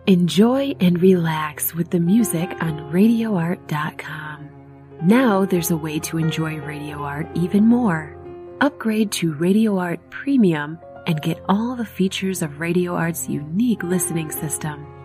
Enjoy and relax with the music on RadioArt.com. Now there's a way to enjoy Radio Art even more. Upgrade to Radio Art Premium and get all the features of Radio Art's unique listening system.